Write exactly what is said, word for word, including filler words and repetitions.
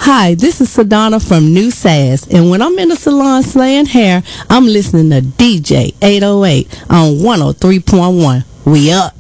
Hi, this is Sedona from New Sass, and when I'm in the salon slaying hair, I'm listening to D J eight oh eight on one oh three point one. We up.